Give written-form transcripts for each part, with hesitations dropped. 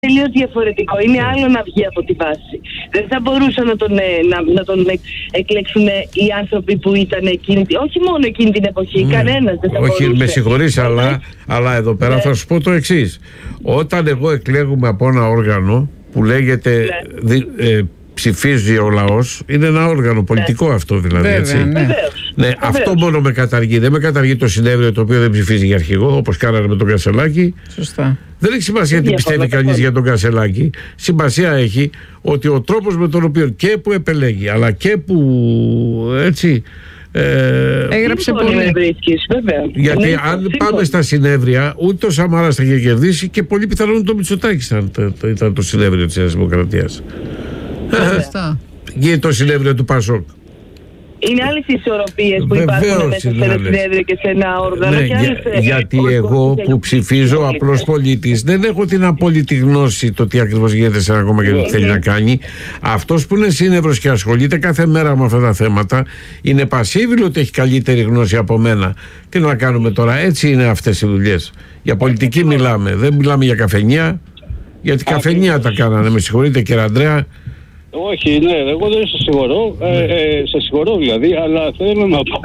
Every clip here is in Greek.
τελείως διαφορετικό. Είναι άλλο να βγει από τη βάση. Δεν θα μπορούσαν να τον εκλέξουν οι άνθρωποι που ήταν όχι μόνο εκείνη την εποχή, κανένας δεν θα μπορούσε. Όχι, με συγχωρείς, αλλά εδώ πέρα θα σου πω το εξής. Όταν εγώ εκλέγουμε από ένα όργανο που λέγεται ψηφίζει ο λαός, είναι ένα όργανο πολιτικό αυτό δηλαδή. Έτσι. Ναι, αυτό μόνο με καταργεί. Δεν με καταργεί το συνέδριο το οποίο δεν ψηφίζει για αρχηγό, όπως κάνανε με τον Κασσελάκη. Σωστά. Δεν έχει σημασία τι πιστεύει κανείς για τον Κασσελάκη. Σημασία έχει ότι ο τρόπος με τον οποίο και που επελέγει, αλλά και που έτσι. Έγραψε πολύ. Γιατί αν πάμε στα συνέδρια, ούτε ο Σαμαράς θα είχε κερδίσει και πολύ πιθανόν το Μητσοτάκης ήταν το συνέδριο της Νέας Δημοκρατίας. Και το συνέδριο του Πασόκ. Είναι άλλες οι ισορροπίες που υπάρχουν μέσα σε ένα συνέδριο και σε ένα όργανο. Ναι, γιατί εγώ που ψηφίζω απλός πολίτης δεν έχω την απόλυτη γνώση το τι ακριβώς γίνεται σε ένα κόμμα και τι θέλει να κάνει. Αυτός που είναι σύνευρος και ασχολείται κάθε μέρα με αυτά τα θέματα είναι πασίβιλο ότι έχει καλύτερη γνώση από μένα. Τι να κάνουμε τώρα, έτσι είναι αυτές οι δουλειές. Για πολιτική μιλάμε, δεν μιλάμε για καφενεία, γιατί καφενεία τα κάνανε. Με συγχωρείτε κύριε Ανδρέα. Όχι, ναι, εγώ δεν σε συγχωρώ, σε συγχωρώ δηλαδή, αλλά θέλω να πω,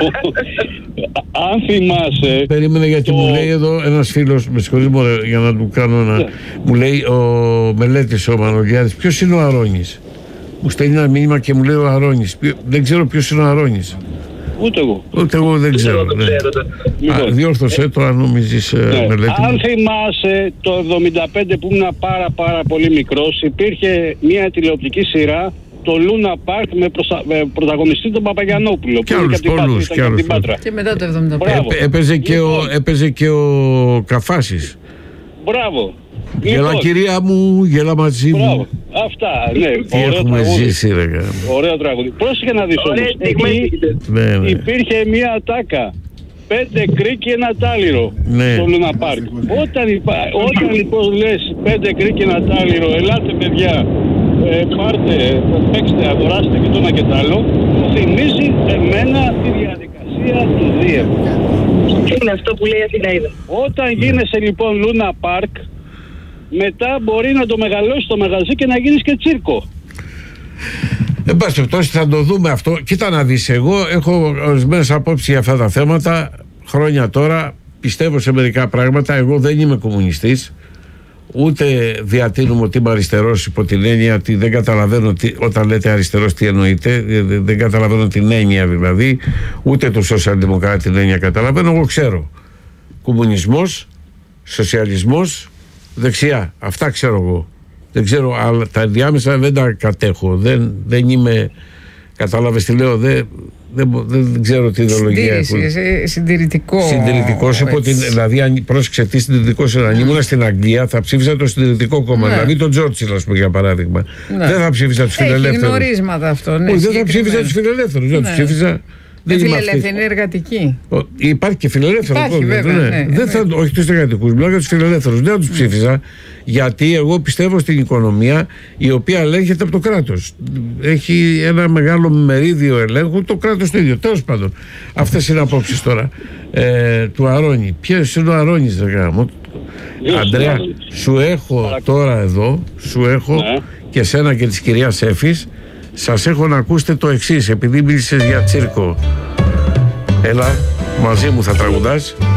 αν θυμάσαι... Περίμενε γιατί μου λέει εδώ ένας φίλος, με συγχωρείς για να του κάνω ένα... Μου λέει ο Μελέτης ο Μανολιάδης, ποιος είναι ο Αρώνης? Μου στέλνει ένα μήνυμα και μου λέει ο Αρώνης. Δεν ξέρω ποιος είναι ο Αρώνης. Ούτε εγώ δεν ξέρω. Ναι. Διόρθωσέ το αν νομίζεις, Μελέτη. Αν θυμάσαι το 1975 που ήμουν πάρα πολύ μικρός, υπήρχε μια τηλεοπτική σειρά, το Λούνα Πάρκ, με πρωταγωνιστή τον Παπαγιαννόπουλο. Και άλλους πολλούς. Και μετά το 1975. Έπαιζε και ο Καφάσης. Μπράβο. Γέλα κυρία μου, γέλα μαζί μου. Αυτά, ναι. Τι έχουμε ζήσει, ρε. Ωραίο τραγούδι. Πρόσεχε να δεις όμως. Εκεί υπήρχε μια ατάκα. 5 κρίκι, ένα τάλιρο στο Λούνα Πάρκ. Όταν λοιπόν λες 5 κρίκι, ένα τάλιρο, ελάτε παιδιά, πάρτε, παίξτε, αγοράστε και το ένα και το άλλο, θυμίζει εμένα τη διαδικασία του Δίευ. Είναι αυτό που λέει η Αθηναίδα. Όταν γίνεσαι λοιπόν Λούνα Πάρκ, μετά μπορεί να το μεγαλώσει το μαγαζί και να γίνεις και τσίρκο. Εν πάση περιπτώσει θα το δούμε αυτό. Κοίτα να δεις, εγώ έχω ορισμένες απόψεις για αυτά τα θέματα χρόνια τώρα. Πιστεύω σε μερικά πράγματα. Εγώ δεν είμαι κομμουνιστής, ούτε διατείνουμε ότι είμαι αριστερός υπό την έννοια ότι δεν καταλαβαίνω όταν λέτε αριστερός τι εννοείτε. Δεν καταλαβαίνω την έννοια δηλαδή, ούτε του σοσιαλδημοκράτη την έννοια καταλαβαίνω. Εγώ ξέρω κομμουνισμός, σοσιαλισμός, δεξιά, αυτά ξέρω εγώ. Δεν ξέρω, αλλά τα διάμεσα δεν τα κατέχω. Δεν είμαι, κατάλαβες τι λέω, δεν ξέρω τι ιδεολογία έχουν. Συντηρητικός, δηλαδή αν πρόσεξε τι συντηρητικός είναι. Αν ήμουν στην Αγγλία θα ψήφιζα το συντηρητικό κόμμα, δηλαδή τον Τζόρτσιλ, ας πούμε, για παράδειγμα. Δεν θα ψήφιζα τους φιλελεύθερους. Έχει γνωρίσματα αυτό. Δεν θα ψήφιζα τους φιλελεύθερους. Δεν τους ψήφιζα. Φιλελεύθερη είναι εργατική. Υπάρχει και φιλελεύθερο κόσμο. Όχι τους εργατικούς, μιλάω για τους φιλελεύθερους. Δεν τους ψήφιζα, γιατί εγώ πιστεύω στην οικονομία η οποία ελέγχεται από το κράτος. Έχει ένα μεγάλο μερίδιο ελέγχου το κράτος το ίδιο. Τέλος πάντων, αυτές είναι απόψεις τώρα του Αρώνη. Ποιος είναι ο Αρώνης, ρε γάμο? Αντρέα, σου έχω τώρα εδώ, και σένα και της κυρίας Έφης, σας έχω να ακούσετε το εξής, επειδή μίλησες για τσίρκο. Έλα, μαζί μου θα τραγουδάς.